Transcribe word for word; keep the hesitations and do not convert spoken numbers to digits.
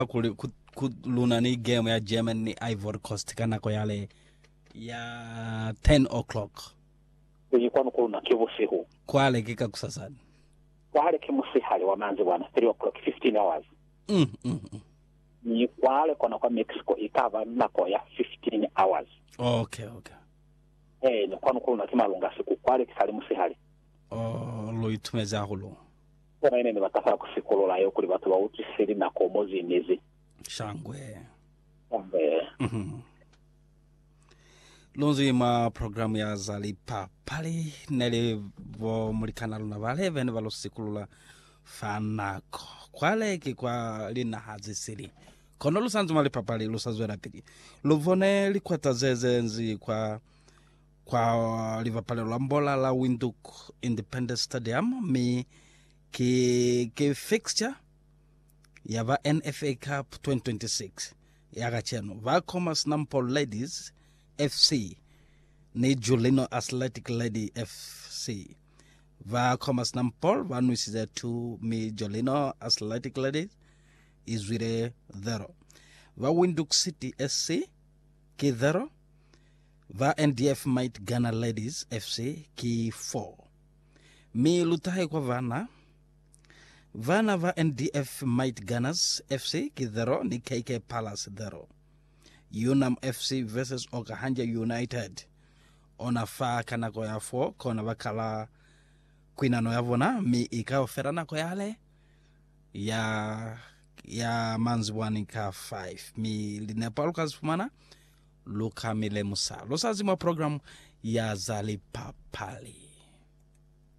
kuluna ni game ya Germany ni Ivory Coast kana ko yale ya ten o'clock ilikuwa nkuluna kivusihu kwale kika kusasani kwale kimusihali wa manzi bwana three o'clock fifteen hours mm, mm, mm. ni kwale kona kwa Mexico ikava nako ya fifteen hours. Okay, okay. Eh, ni kwa nkuluna kimalunga siku kwale kisali musihali. Oh, lo itumeza hulo. Kwa ine ni batafara kusikolola yo kuli batu bawuti siri na komozi nizi. Shangwe. Shangwe. Mhm. Lonzi ma programu ya zali pa pali nele vo mulikana luna vale vene valo sikulula fanako. Kwale ki kwa lina hazi siri. Kono lusanzu mali pa pali lusanzu rapidi. Luvone likwata zeze nzi kwa kwa Liverpool lambola la Windhoek Independent Stadium mi ki ki fixture ya va N F A Cup twenty twenty-six ya gacheno va Commerce Nampol Ladies F C ni Julino Athletic Lady F C va Commerce Nampol va nuisize tu mi Julino Athletic Ladies izwire zero va Windhoek City S C ki zero va N D F Might Ghana Ladies F C ki four mi lutahe kwa vana vana va N D F Might Gunners F C ki zero ni K K Palace zero Unam F C versus Okahanja United ona fa kana ko ya four kona vakala kwinano yavona mi ikaofera nako yale ya ya manzwani ka five mi linepalu kazifumana Luka Mile Musa. Losa zima program ya Zali Papali.